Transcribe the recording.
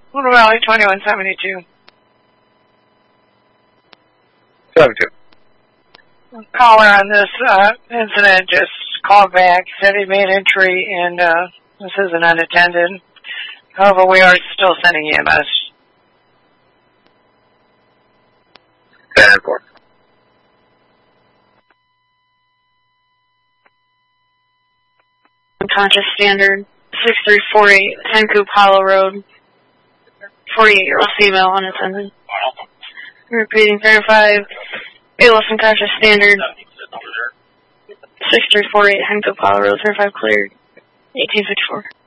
Little Valley 2172. 72. Caller on this incident just called back, said he made entry, and this isn't unattended. However, we are still sending EMS. 10-4. Unconscious standard, 6348 Hencoop Hollow Road. 48-year-old female unattended. Repeating 35, ALS unconscious standard, 6348 Hencoop Hollow Road, 35 cleared, 1854.